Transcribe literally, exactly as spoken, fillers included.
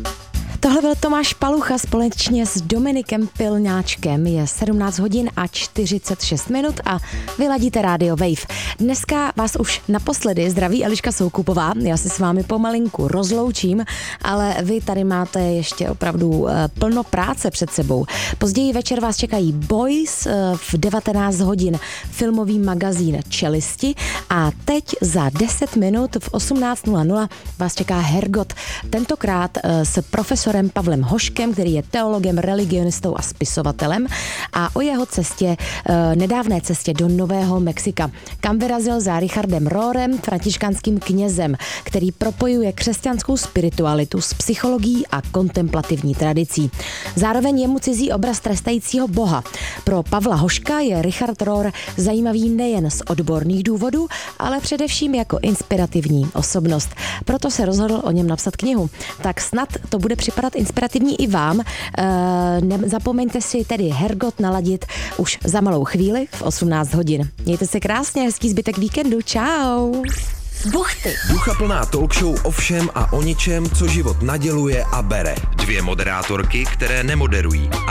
Tohle byl Tomáš Palucha společně s Dominikem Pilňáčkem. Je sedmnáct hodin a čtyřicet šest minut a vy ladíte Radio Wave. Dneska vás už naposledy zdraví Eliška Soukupová. Já se s vámi pomalinku rozloučím, ale vy tady máte ještě opravdu plno práce před sebou. Později večer vás čekají Boys, v devatenáct hodin filmový magazín Čelisti a teď za deset minut v osmnáct nula nula vás čeká Hergot. Tentokrát s profesorem Pavlem Hoškem, který je teologem, religionistou a spisovatelem, a o jeho cestě, nedávné cestě do Nového Mexika, kam vyrazil za Richardem Rohrem, františkánským knězem, který propojuje křesťanskou spiritualitu s psychologií a kontemplativní tradicí. Zároveň je mu cizí obraz trestajícího Boha. Pro Pavla Hoška je Richard Rohr zajímavý nejen z odborných důvodů, ale především jako inspirativní osobnost. Proto se rozhodl o něm napsat knihu. Tak snad to bude připadat inspirativní i vám. E, nezapomeňte si tedy Hergot naladit už za malou chvíli v osmnáct hodin. Mějte se krásně, hezký zbytek víkendu. Čau. Buchty. Duchaplná talk show o všem a o ničem, co život naděluje a bere. Dvě moderátorky, které nemoderují